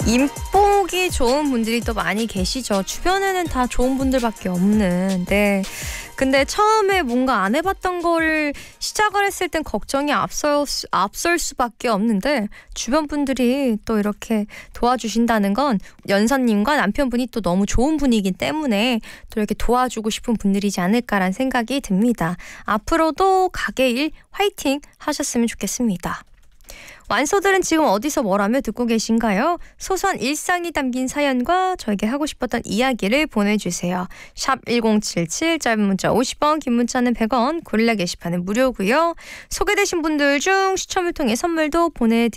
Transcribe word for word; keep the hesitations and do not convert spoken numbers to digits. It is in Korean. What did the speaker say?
인복이 좋은 분들이 또 많이 계시죠. 주변에는 다 좋은 분들밖에 없는. 네. 근데 처음에 뭔가 안 해봤던 거를 시작을 했을 땐 걱정이 앞설, 수, 앞설 수밖에 없는데 주변 분들이 또 이렇게 도와주신다는 건 연서님과 남편분이 또 너무 좋은 분이기 때문에 또 이렇게 도와주고 싶은 분들이지 않을까라는 생각이 듭니다. 앞으로도 가게 일 화이팅 하셨으면 좋겠습니다. 완소들은 지금 어디서 뭐라며 듣고 계신가요? 소소한 일상이 담긴 사연과 저에게 하고 싶었던 이야기를 보내주세요. 샵 일공칠칠, 짧은 문자 오십 원, 긴 문자는 백 원, 고릴라 게시판은 무료고요. 소개되신 분들 중 추첨을 통해 선물도 보내드립니다.